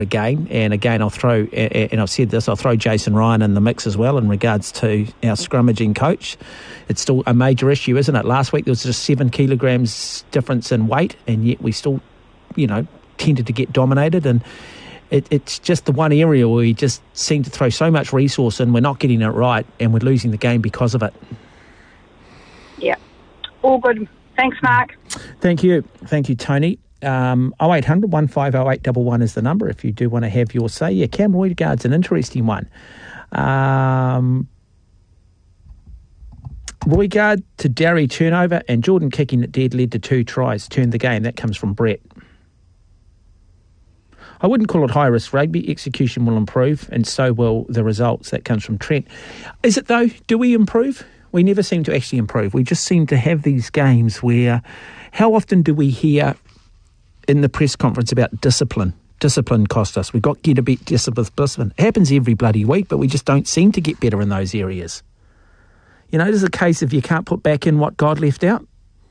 game, and again I'll throw, and I've said this, I'll throw Jason Ryan in the mix as well in regards to our scrummaging coach. It's still a major issue, isn't it? Last week there was just 7 kilograms difference in weight, and yet we still, tended to get dominated, and it's just the one area where we just seem to throw so much resource in, we're not getting it right, and we're losing the game because of it. Yeah, all good. Thanks, Mark. Thank you, Tony. 0800 150811 is the number if you do want to have your say. Yeah, Cam Roygaard's an interesting one. Roygaard to Darry turnover and Jordan kicking it dead led to 2 tries, turned the game. That comes from Brett. I wouldn't call it high-risk rugby. Execution will improve, and so will the results. That comes from Trent. Is it, though? Do we improve? We never seem to actually improve. We just seem to have these games where... How often do we hear in the press conference about discipline? Discipline cost us. We've got to get a bit discipline. It happens every bloody week, but we just don't seem to get better in those areas. There's a case of you can't put back in what God left out.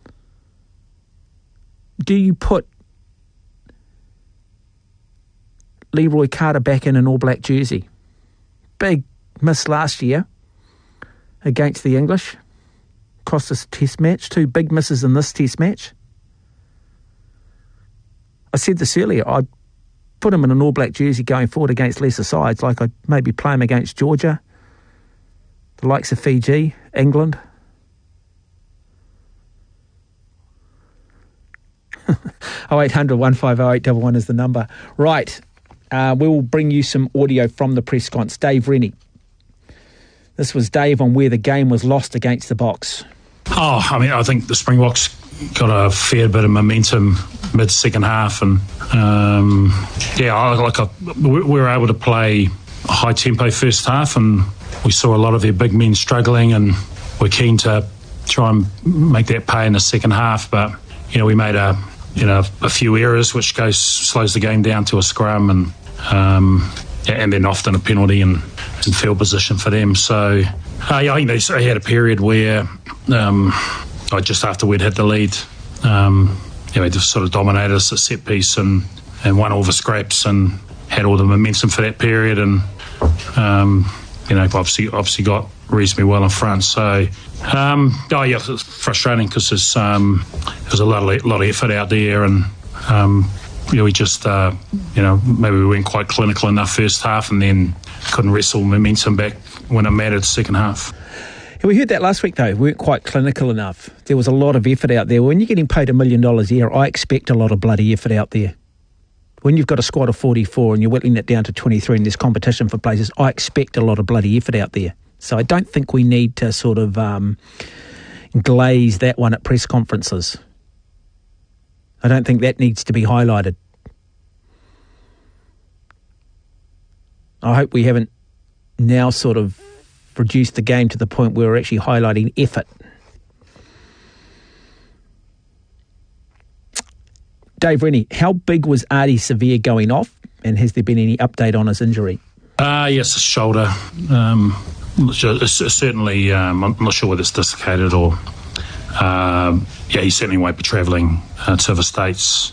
Do you put Leroy Carter back in an All Black jersey? Big miss last year against the English. Cost us a test match. 2 big misses in this test match. I said this earlier. I'd put him in an All Black jersey going forward against lesser sides, like I'd maybe play him against Georgia, the likes of Fiji, England. 0800 150811 is the number. Right. We will bring you some audio from the press conference. Dave Rennie. This was Dave on where the game was lost against the Boks. I think the Springboks got a fair bit of momentum mid-second half, and we were able to play a high-tempo first half, and we saw a lot of their big men struggling, and we're keen to try and make that pay in the second half. But we made a few errors, which slows the game down to a scrum, and then often a penalty and field position for them. So I think they had a period where just after we'd hit the lead, they just sort of dominated us at set piece and won all the scraps and had all the momentum for that period, and obviously got reasonably well in front. So it's frustrating because there's a lot of effort out there, and we just maybe we weren't quite clinical enough first half, and then couldn't wrestle momentum back when it mattered second half. We heard that last week, though. We weren't quite clinical enough. There was a lot of effort out there. When you're getting paid $1 million a year, I expect a lot of bloody effort out there. When you've got a squad of 44 and you're whittling it down to 23 and there's competition for places, I expect a lot of bloody effort out there. So I don't think we need to sort of glaze that one at press conferences. I don't think that needs to be highlighted. I hope we haven't now sort of reduced the game to the point where we're actually highlighting effort. Dave Rennie, how big was Ardie Savea going off, and has there been any update on his injury? Yes, his shoulder. Certainly, I'm not sure whether it's dislocated or... he certainly won't be travelling to the States.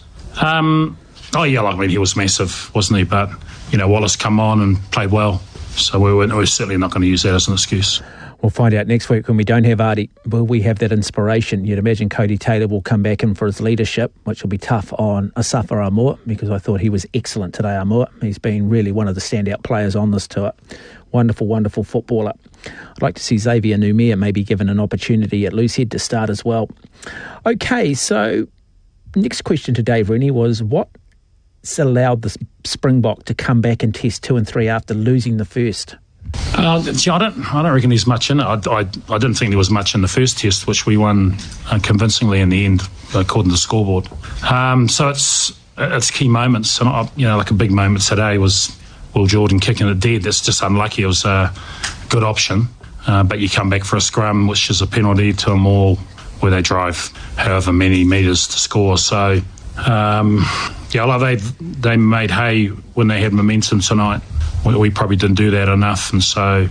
He was massive, wasn't he? But, Wallace come on and played well. So we're certainly not going to use that as an excuse. We'll find out next week when we don't have Ardie. Will we have that inspiration? You'd imagine Cody Taylor will come back in for his leadership, which will be tough on Asafa Armour, because I thought he was excellent today, Armour. He's been really one of the standout players on this tour. Wonderful, wonderful footballer. I'd like to see Xavier Numia maybe given an opportunity at Loosehead to start as well. Okay, so next question to Dave Rennie was, what's allowed the Springbok to come back and test 2 and 3 after losing the first? I don't reckon there's much in it. I didn't think there was much in the first test, which we won convincingly in the end, according to the scoreboard. So it's key moments. And like a big moment today was Will Jordan kicking it dead. That's just unlucky. It was a good option, but you come back for a scrum, which is a penalty to them all, where they drive however many metres to score. So they made hay when they had momentum tonight. We probably didn't do that enough, and so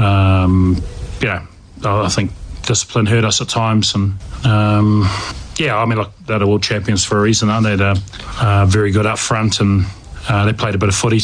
I think discipline hurt us at times. And they're the world champions for a reason, aren't they? They're very good up front, and They played a bit of footy